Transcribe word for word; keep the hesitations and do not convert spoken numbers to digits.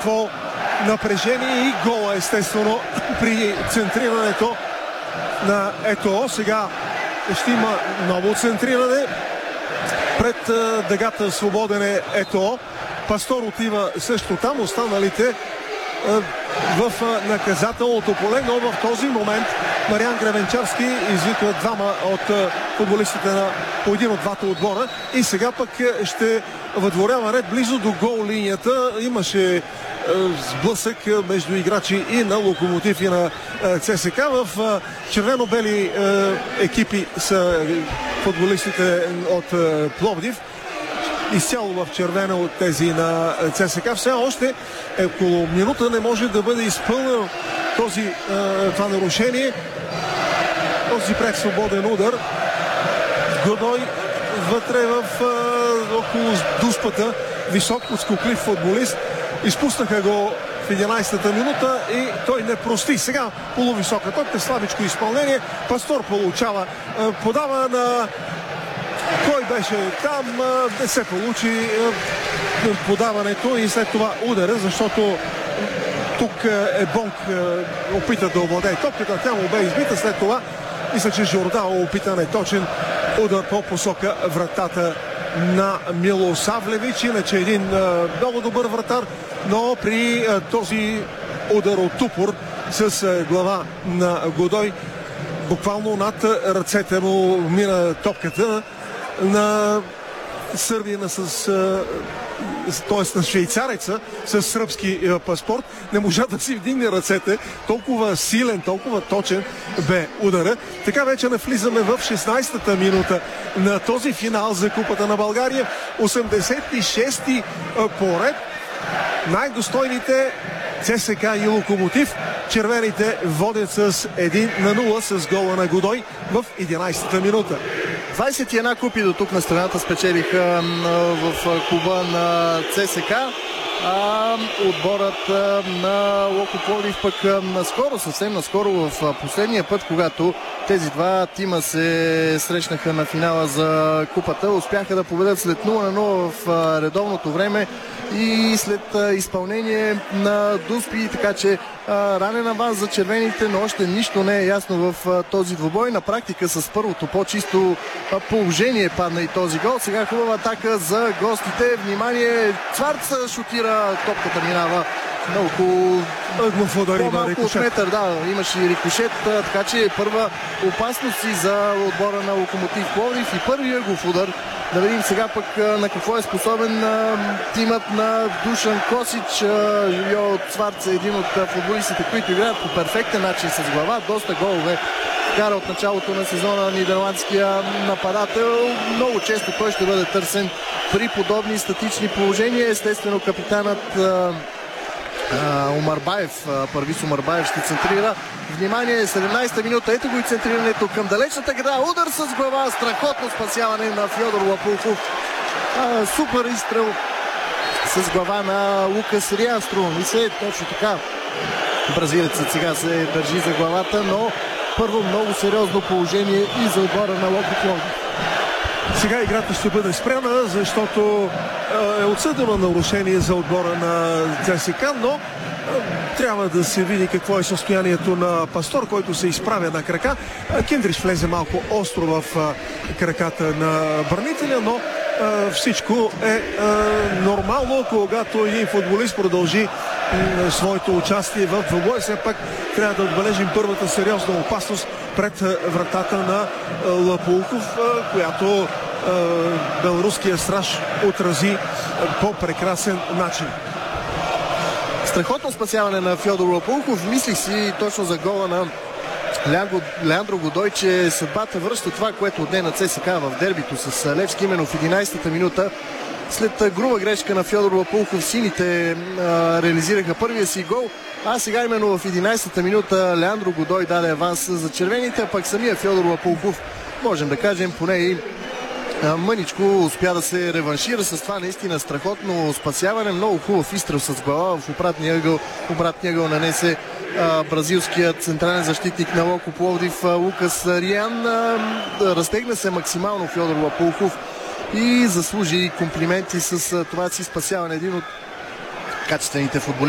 ниво напрежение и гола, естествено, при центрирането на ЕТО. Сега ще има ново центриране. Пред дъгата свободен е ЕТО. Пастор отива също там. Останалите в наказателното поле, но в този момент Мариан Гревенчарски извиква двама от футболистите на по един от двата отбора и сега пък ще въдворява ред близо до гол линията. Имаше сблъсък между играчи и на Локомотив и на ЦСКА. В червено-бели екипи са футболистите от Пловдив. Изцяло в червено от тези на ЦСКА. Все още е около минута не може да бъде изпълнено този, това нарушение. Този прек свободен удар. Годой вътре в около дуспата. Висок, скоклив футболист. Изпуснаха го в единайсета минута и той не прости. Сега полувисока топка, слабичко изпълнение. Пастор получава, подава на кой беше там, не се получи подаването и след това удара, защото тук е Бонк опита да овладее топката, тя му бе избита, след това мисля, че Жордао опита неточен удар по посока вратата на Милосавлевич, иначе един много добър вратар, но при този удар от упор с глава на Годой буквално над ръцете му мина топката на сърбина с, т.е. на швейцареца с сръбски паспорт. Не можа да си вдигне ръцете. Толкова силен, толкова точен бе удара. Така вече навлизаме в шестнайсета минута на този финал за Купата на България. осемдесет и шести поред. Най-достойните ЦСКА и Локомотив. Червените водят с един на нула с гола на Годой в единайсета минута. двайсет и една купи до тук на страната спечелиха в клуба на ЦСКА. А отборът на Локо Пловдив пък наскоро, съвсем наскоро в последния път, когато тези два тима се срещнаха на финала за купата, успяха да победят след нула на нула в редовното време и след изпълнение на дуспи, така че ранен аванс за червените, но още нищо не е ясно в този двубой. На практика с първото по-чисто положение падна и този гол. Сега хубава атака за гостите. Внимание, Цварц шутира, топката минава на около по-малко от метър. Да, имаше и рикошет, така че първа опасност и за отбора на Локомотив Пловдив и първия гол в удар. Да видим сега пък на какво е способен тимът на Душан Косич. Йо Цварц е един от футболистите, които играят по перфектен начин с глава. Доста голове кара от началото на сезона нидерландския нападател. Много често той ще бъде търсен при подобни статични положения. Естествено капитанът Омарбаев, Първис Омарбаев ще центрира. Внимание, седемнайсета минута. Ето го и центрирането към далечната града. Удар с глава. Страхотно спасяване на Фьодор Лапулков. А, супер изстрел с глава на Лукас Риан. Струва ми се точно така. Бразилецът сега се държи за главата, но първо много сериозно положение и за отбора на Локо Пловдив. Сега играта ще бъде спряна, защото е отсъдено нарушение за отбора на ЦСКА, но трябва да се види какво е състоянието на Пастор, който се изправя на крака. Кендриш влезе малко остро в краката на бранителя, но всичко е нормално, когато един футболист продължи своето участие в двубой. Все пак трябва да отбележим първата сериозна опасност пред вратата на Лапулков, която беларуския страж отрази по прекрасен начин. Страхотно спасяване на Фьодор Лапулков. Мислих си точно за гола на Леандро Годой, че съдбата връща това, което отне на ЦСКА в дербито с Левски, именно в единайсета минута. След груба грешка на Фьодор Лапулков сините а, реализираха първия си гол, а сега именно в единайсета минута Леандро Годой даде аванс за червените, а пък самия Фьодор Лапулков, можем да кажем, поне и а, мъничко успя да се реваншира с това наистина страхотно спасяване. Много хубав изстрел с глава в обратния ъгъл, обратния ъгъл нанесе а, бразилският централен защитник на Локо Пловдив Лукас Риан. А, разтегна се максимално Фьодор Лапулков и заслужи комплименти с това си спасяване. Един от качествените футболисти